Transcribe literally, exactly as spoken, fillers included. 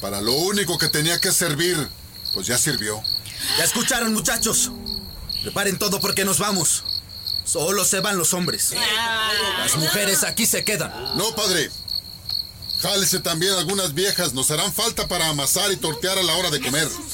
Para lo único que tenía que servir, pues ya sirvió. Ya escucharon, muchachos. Preparen todo porque nos vamos. Solo se van los hombres. Las mujeres aquí se quedan. No, padre. Jálese también algunas viejas. Nos harán falta para amasar y tortear a la hora de comer.